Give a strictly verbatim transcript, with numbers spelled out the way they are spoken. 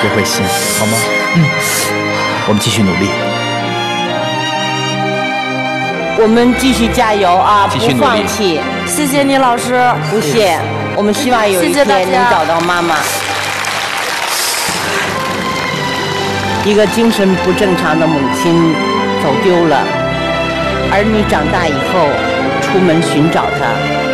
会心，好吗？嗯，我们继续努力， 我们继续加油啊， 继续努力不放弃。 谢谢你，老师。 不谢，我们希望有一谢谢大家天能找到妈妈。一个精神不正常的母亲走丢了，儿女长大以后出门寻找她。